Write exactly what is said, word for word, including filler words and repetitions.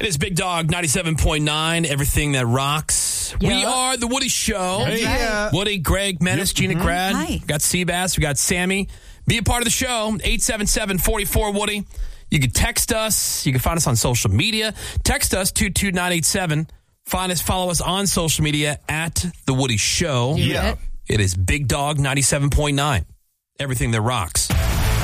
It is Big Dog ninety-seven point nine, everything that rocks. Yeah. We are The Woody Show. That's right. Woody, Greg, Menace, Gina, Mhm. Grad. Hi. We got Seabass. We got Sammy. Be a part of the show. eight seven seven, four four, Woody. You can text us. You can find us on social media. Text us, two two nine eight seven. Find us, follow us on social media at The Woody Show. Yeah. It is Big Dog ninety-seven point nine, everything that rocks.